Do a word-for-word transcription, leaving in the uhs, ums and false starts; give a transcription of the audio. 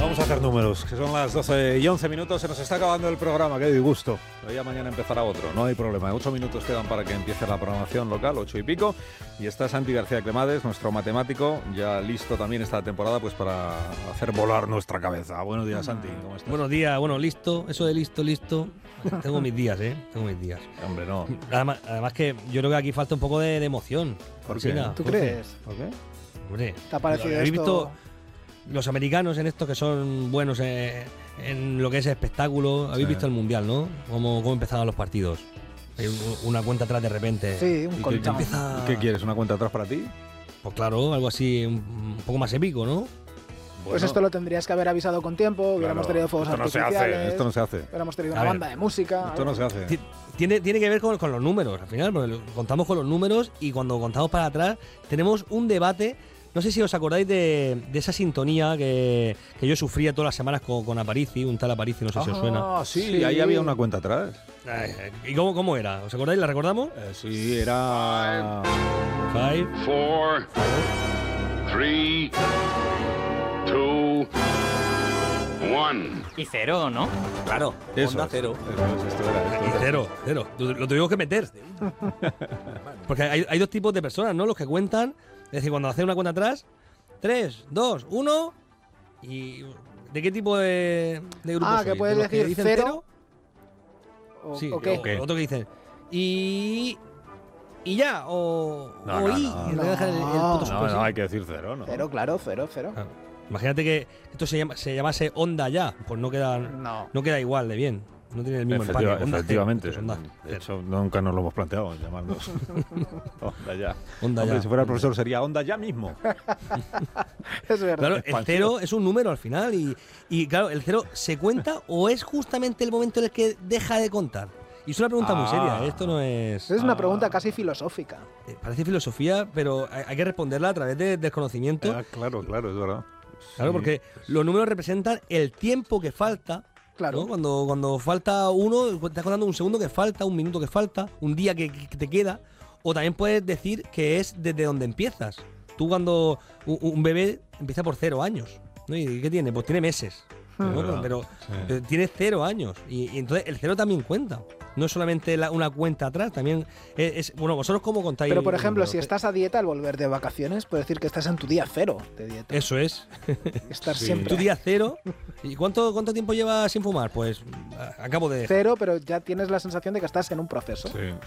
vamos a hacer números, que son las doce y once minutos, se nos está acabando el programa, qué disgusto. Pero ya mañana empezará otro, no hay problema. ocho minutos quedan para que empiece la programación local, ocho y pico. Y está Santi García Clemades, nuestro matemático, ya listo también esta temporada pues para hacer volar nuestra cabeza. Buenos días, Santi, ¿cómo estás? Buenos días, bueno, listo, eso de listo, listo. Tengo mis días, ¿eh? Tengo mis días. Hombre, no. Además, además que yo creo que aquí falta un poco de, de emoción. ¿Por qué? ¿Tú crees? ¿Por qué? Hombre, ¿Te ha parecido ¿habéis esto? visto los americanos en esto que son buenos en, en lo que es espectáculo? Habéis Sí. visto el mundial, ¿no? Cómo, cómo empezaban los partidos. Hay un- una cuenta atrás de repente. Sí, un Y que countdown. empieza- ¿Qué quieres, una cuenta atrás para ti? Pues claro, algo así, un, un poco más épico, ¿no? Pues esto lo tendrías que haber avisado con tiempo, hubiéramos Claro, tenido fuegos esto no se artificiales, hace, esto no se hace. hubiéramos tenido A una ver, banda de música. Esto no se hace. Ti- Tiene, tiene que ver con, con los números, al final, porque lo- contamos con los números y cuando contamos para atrás tenemos un debate. No sé si os acordáis de, de esa sintonía que, que yo sufría todas las semanas con, con Aparici, un tal Aparici, no sé si os suena. Ah, sí, Sí. ahí había una cuenta atrás. Ay, ¿Y cómo, cómo era? ¿Os acordáis? ¿La recordamos? Eh, sí, era... Five. Four, three, two, one. Y cero, ¿no? Claro, Eso Onda es, cero. eso es, esto era, esto Y era. cero, cero. Lo, lo tuvimos que meter. Porque hay, hay dos tipos de personas, ¿no? Los que cuentan, es decir, cuando hacen una cuenta atrás, tres, dos, uno, y ¿de qué tipo de, de grupo Ah, sois? que puedes ¿De los decir dicen cero. ¿O, Sí, o qué? o otro que dicen y y ya, o, No, o no, y, no. y le dejan el, el puto No, No, supuesto. no, hay que decir cero, ¿no? Cero, claro, cero, cero. Claro. Imagínate que esto se, llama, se llamase onda ya, pues no queda, No. no queda igual de bien. No tiene el mismo Efectiva- empaque. Onda cero, efectivamente. esto es onda De cero. hecho, nunca nos lo hemos planteado, llamarnos Onda ya. Onda Hombre, ya. si fuera el profesor sería Onda ya mismo. Es verdad. Claro, el Expansivo. cero es un número al final y, y claro, el cero se cuenta o es justamente el momento en el que deja de contar. Y es una pregunta muy Ah. seria, ¿eh? Esto no es... Es una Ah. pregunta casi filosófica. eh, Parece filosofía, pero hay, hay que responderla a través de desconocimiento. Ah, claro, claro, es verdad. Claro, Sí. porque los números representan el tiempo que falta. Claro. ¿no? Cuando, cuando falta uno, estás contando un segundo que falta, un minuto que falta, un día que, que te queda. O también puedes decir que es desde donde empiezas. Tú cuando un, un bebé empieza por cero años. ¿no? ¿Y qué tiene? Pues tiene meses. ¿no? verdad, Pero, sí. pero tiene cero años. Y, y entonces el cero también cuenta. No es solamente la- una cuenta atrás, también es, es- Bueno, vosotros cómo contáis. Pero, por los ejemplo, números? si estás a dieta al volver de vacaciones, puedes decir que estás en tu día cero de dieta. Eso es. Estar Sí. siempre Tu día cero. ¿Y cuánto, cuánto tiempo llevas sin fumar? Pues a- acabo de dejar. cero, pero ya tienes la sensación de que estás en un proceso. Sí,